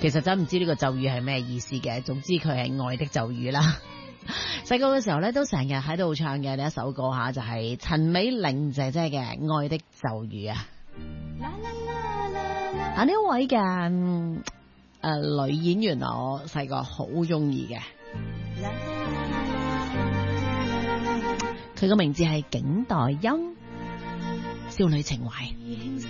其實真唔知呢個咒語係咩意思嘅，總之佢係愛的咒語啦。細個嘅時候咧，都成日喺度唱嘅呢一首歌吓，就係陳美玲姐姐嘅《愛的咒語》啊。啊，呢位嘅女演員，我細個好中意嘅，佢個名字係景黛音，少女情懷。